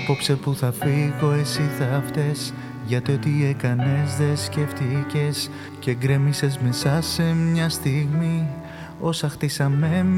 Απόψε που θα φύγω εσύ θα φταίς, γιατί ό,τι έκανες δεν σκέφτηκες και γκρέμισες μέσα σε μια στιγμή όσα χτίσαμε.